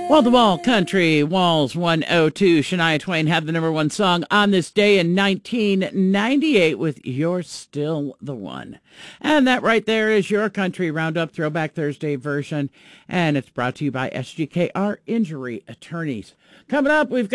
Well, the Wall Country Walls 102. Shania Twain had the number one song on this day in 1998 with You're Still the One. And that right there is your Country Roundup Throwback Thursday version. And it's brought to you by SGKR Injury Attorneys. Coming up, we've got